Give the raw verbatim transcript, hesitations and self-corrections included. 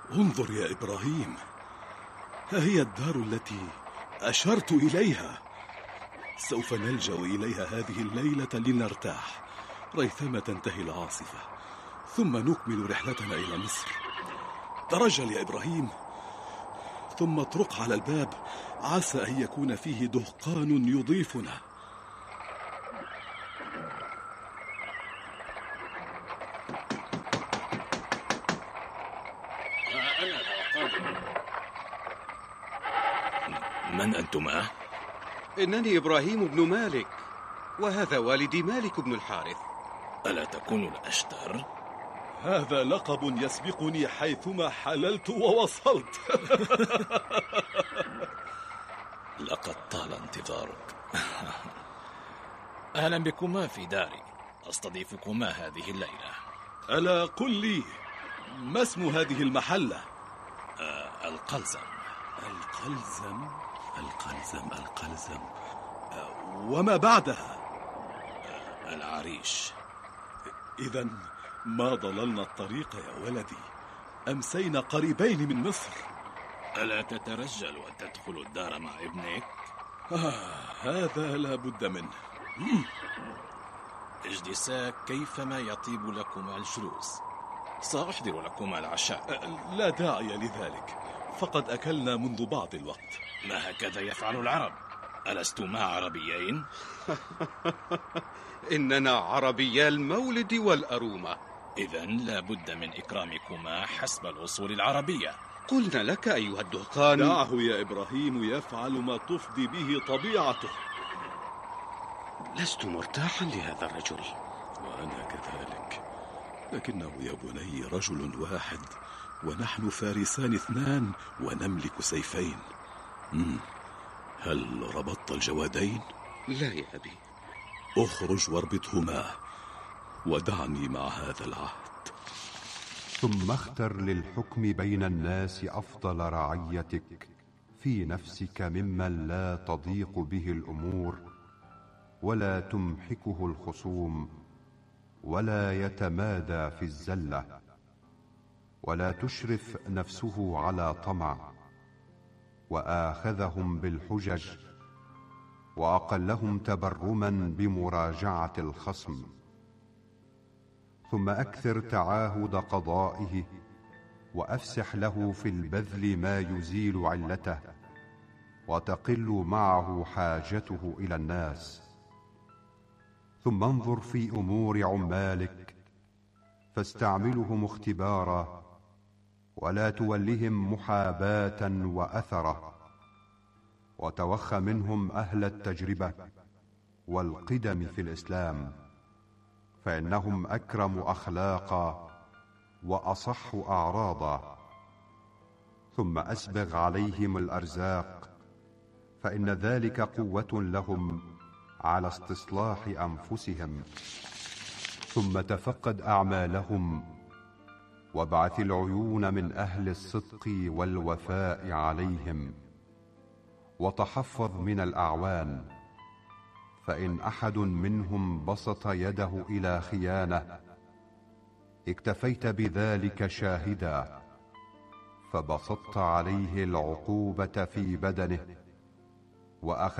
انظر يا إبراهيم، ها هي الدار التي أشرت إليها. سوف نلجأ إليها هذه الليلة لنرتاح ريثما تنتهي العاصفة، ثم نكمل رحلتنا إلى مصر. ترجل يا إبراهيم، ثم اطرق على الباب، عسى أن يكون فيه دهقان يضيفنا. أنا قادم. من أنتما؟ إنني إبراهيم بن مالك، وهذا والدي مالك بن الحارث. ألا تكون الأشتر؟ هذا لقب يسبقني حيثما حللت ووصلت. لقد طال انتظارك. أهلا بكما في داري، أستضيفكما هذه الليلة. ألا قل لي ما اسم هذه المحلة؟ آه القلزم. القلزم القلزم القلزم آه وما بعدها؟ آه العريش. إذن ما ضللنا الطريق يا ولدي، أمسينا قريبين من مصر. ألا تترجل وتدخل الدار مع ابنك؟ آه هذا لا بد منه. اجلسا كيفما يطيب لكما الجلوس، سأحضر لكما العشاء. لا داعي لذلك، فقد أكلنا منذ بعض الوقت. ما هكذا يفعل العرب؟ ألستما عربيين؟ إننا عربيا المولد والأرومة. إذن لا بد من إكرامكما حسب الأصول العربية. قلنا لك أيها الدهقان. دعه يا إبراهيم يفعل ما تفضي به طبيعته. لست مرتاحا لهذا الرجل. وأنا كذلك، لكنه يا بني رجل واحد، ونحن فارسان اثنان ونملك سيفين. مم. هل ربطت الجوادين؟ لا يا أبي. اخرج واربطهما ودعني مع هذا العهد. ثم اختر للحكم بين الناس أفضل رعيتك في نفسك ممن لا تضيق به الأمور ولا تمحكه الخصوم ولا يتمادى في الزلة ولا تشرف نفسه على طمع، وآخذهم بالحجج وأقلهم تبرما بمراجعة الخصم. ثم أكثر تعاهد قضائه وأفسح له في البذل ما يزيل علته وتقل معه حاجته إلى الناس. ثم انظر في أمور عمالك فاستعملهم اختبارا ولا تولهم محاباة وأثرة، وتوخ منهم أهل التجربة والقدم في الإسلام، فإنهم أكرم أخلاقا وأصح أعراضا. ثم أسبغ عليهم الأرزاق، فإن ذلك قوة لهم على استصلاح أنفسهم. ثم تفقد أعمالهم وابعث العيون من أهل الصدق والوفاء عليهم، وتحفظ من الأعوان، فإن أحد منهم بسط يده إلى خيانة اكتفيت بذلك شاهدا، فبسطت عليه العقوبة في بدنه وأخذ